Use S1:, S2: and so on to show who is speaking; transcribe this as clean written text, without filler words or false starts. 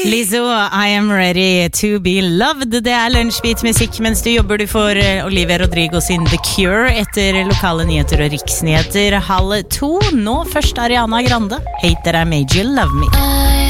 S1: Lizzo, I am ready to be loved. Det lunsjbeat-musikk mens du jobber. Du får Olivia Rodrigo sin The Cure etter lokale nyheter og riksnyheter 1:30. Nå først Ariana Grande. Hater I made you love me.